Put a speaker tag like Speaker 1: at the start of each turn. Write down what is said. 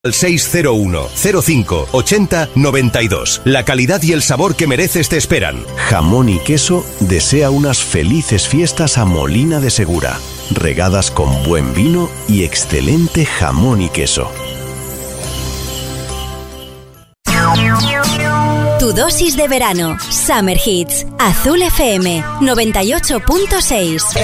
Speaker 1: Al 601 05 80 92. La calidad y el sabor que mereces te esperan.
Speaker 2: Jamón y Queso desea unas felices fiestas a Molina de Segura, regadas con buen vino y excelente jamón y queso.
Speaker 3: Tu dosis de verano. Summer Hits. Azul FM 98.6.